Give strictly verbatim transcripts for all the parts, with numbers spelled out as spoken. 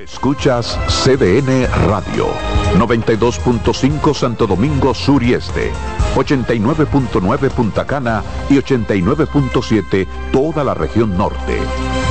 Escuchas C D N Radio, noventa y dos punto cinco Santo Domingo Sur y Este, ochenta y nueve punto nueve Punta Cana y ochenta y nueve punto siete toda la región norte.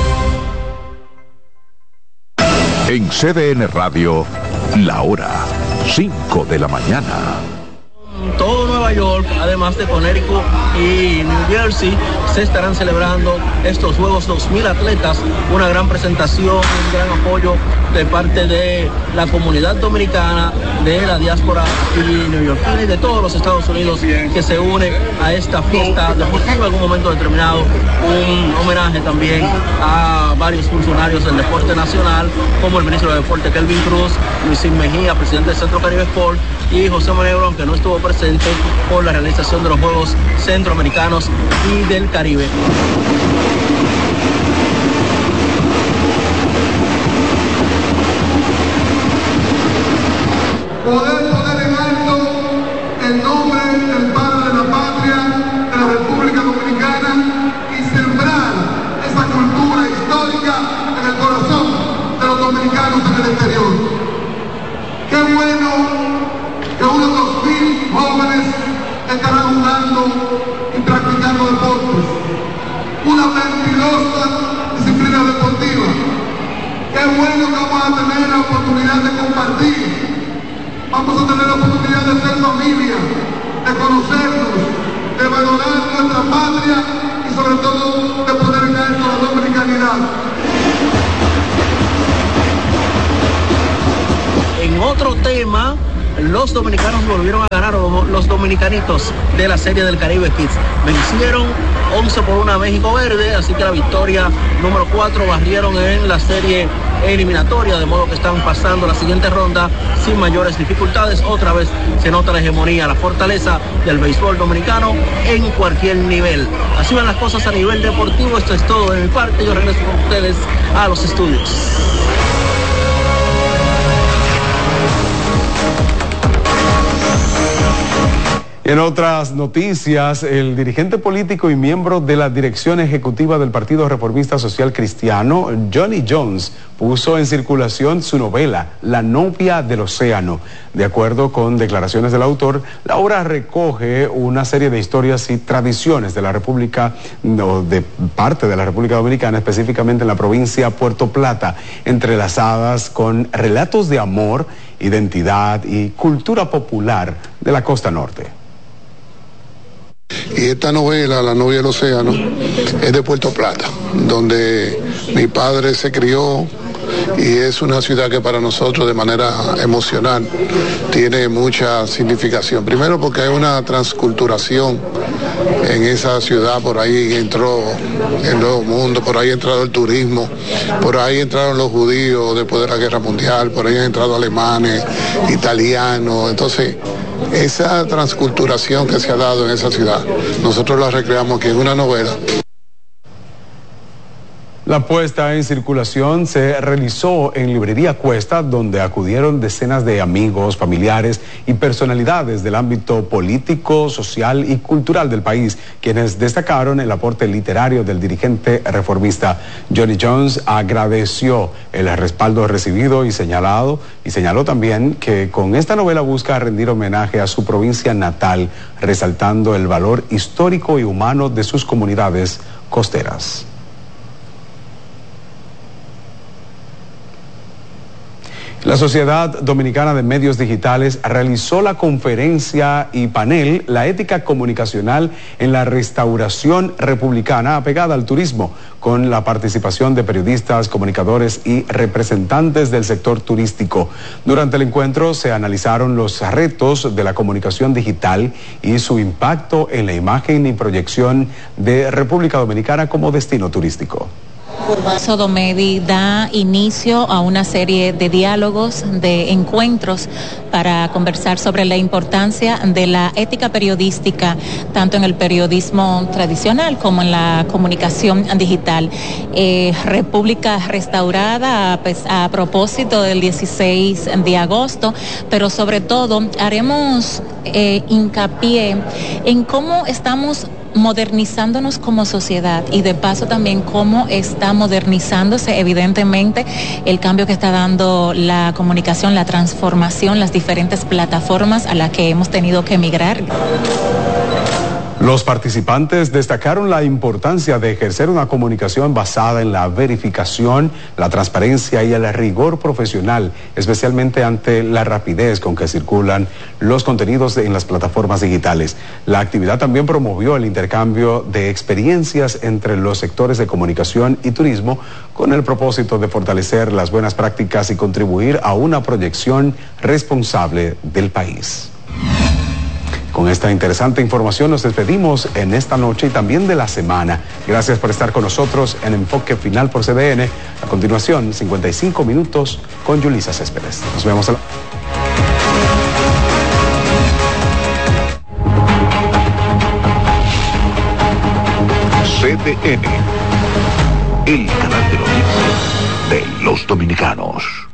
En C D N Radio, la hora cinco de la mañana. Todo Nueva York, además de Connecticut y New Jersey, se estarán celebrando estos Juegos dos mil atletas, una gran presentación, un gran apoyo de parte de la comunidad dominicana, de la diáspora y neoyorquina y de todos los Estados Unidos que se une a esta fiesta deportiva en algún momento determinado. Un homenaje también a varios funcionarios del deporte nacional, como el ministro de Deporte Kelvin Cruz, Luisín Mejía, presidente del Centro Caribe Sport, y José Monegro, aunque no estuvo presente por la realización de los Juegos Centroamericanos y del Caribe. Poder poner en alto el nombre del padre de la patria, de la República Dominicana, y sembrar esa cultura histórica en el corazón de los dominicanos en el exterior. Qué bueno que unos dos mil jóvenes estarán jugando y practicando deportes. Una mentirosa disciplina deportiva. Qué bueno que vamos a tener la oportunidad de compartir. Vamos a tener la oportunidad de ser familia, de conocernos, de valorar nuestra patria y sobre todo de poner en alto la dominicanidad. En otro tema, los dominicanos volvieron a ganar, los dominicanitos de la Serie del Caribe Kids. Vencieron once por uno a México Verde, así que la victoria número cuatro barrieron en la serie eliminatoria, de modo que están pasando la siguiente ronda sin mayores dificultades. Otra vez se nota la hegemonía, la fortaleza del béisbol dominicano en cualquier nivel. Así van las cosas a nivel deportivo. Esto es todo de mi parte. Yo regreso con ustedes a los estudios. En otras noticias, el dirigente político y miembro de la dirección ejecutiva del Partido Reformista Social Cristiano, Johnny Jones, puso en circulación su novela, La novia del océano. De acuerdo con declaraciones del autor, la obra recoge una serie de historias y tradiciones de la República, o de parte de la República Dominicana, específicamente en la provincia Puerto Plata, entrelazadas con relatos de amor, identidad y cultura popular de la costa norte. Y esta novela, La novia del océano, es de Puerto Plata, donde mi padre se crió, y es una ciudad que para nosotros de manera emocional tiene mucha significación. Primero porque hay una transculturación en esa ciudad, por ahí entró el Nuevo Mundo, por ahí ha entrado el turismo, por ahí entraron los judíos después de la Guerra Mundial, por ahí han entrado alemanes, italianos. Entonces, esa transculturación que se ha dado en esa ciudad, nosotros la recreamos aquí en una novela. La puesta en circulación se realizó en Librería Cuesta, donde acudieron decenas de amigos, familiares y personalidades del ámbito político, social y cultural del país, quienes destacaron el aporte literario del dirigente reformista. Johnny Jones agradeció el respaldo recibido y señalado, y señaló también que con esta novela busca rendir homenaje a su provincia natal, resaltando el valor histórico y humano de sus comunidades costeras. La Sociedad Dominicana de Medios Digitales realizó la conferencia y panel La ética comunicacional en la restauración republicana apegada al turismo, con la participación de periodistas, comunicadores y representantes del sector turístico. Durante el encuentro se analizaron los retos de la comunicación digital y su impacto en la imagen y proyección de República Dominicana como destino turístico. Sodomedi da inicio a una serie de diálogos, de encuentros para conversar sobre la importancia de la ética periodística, tanto en el periodismo tradicional como en la comunicación digital. Eh, República Restaurada, pues, a propósito del dieciséis de agosto, pero sobre todo haremos eh, hincapié en cómo estamos modernizándonos como sociedad y de paso también cómo está modernizándose evidentemente el cambio que está dando la comunicación, la transformación, las diferentes plataformas a las que hemos tenido que migrar. Los participantes destacaron la importancia de ejercer una comunicación basada en la verificación, la transparencia y el rigor profesional, especialmente ante la rapidez con que circulan los contenidos en las plataformas digitales. La actividad también promovió el intercambio de experiencias entre los sectores de comunicación y turismo con el propósito de fortalecer las buenas prácticas y contribuir a una proyección responsable del país. Con esta interesante información nos despedimos en esta noche y también de la semana. Gracias por estar con nosotros en Enfoque Final por C D N. A continuación, cincuenta y cinco minutos con Yulisa Céspedes. Nos vemos a la... C D N, el canal de noticias de los dominicanos.